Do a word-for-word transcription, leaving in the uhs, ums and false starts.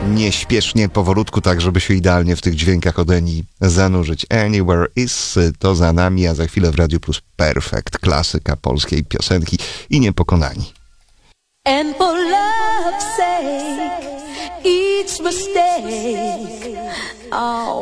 nieśpiesznie, powolutku, tak żeby się idealnie w tych dźwiękach od Eni zanurzyć. Anywhere is to za nami, a za chwilę w Radiu Plus Perfekt, klasyka polskiej piosenki i Niepokonani. And for love's sake, each mistake, oh,